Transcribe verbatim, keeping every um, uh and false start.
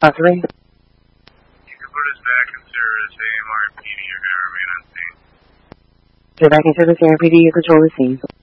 Possibly. You can put us back in service, A M R P D, you're going to remain on scene. You're back in service, A M R P D, you control the scene.